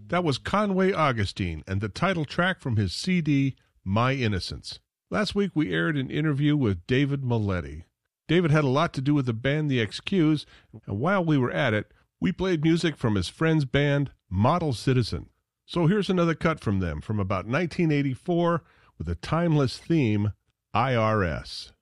That was Conway Augustine and the title track from his CD, My Innocence. Last week we aired an interview with David Maletti. David had a lot to do with the band The XQs, and while we were at it, we played music from his friend's band, Model Citizen. So here's another cut from them from about 1984 with a timeless theme, IRS.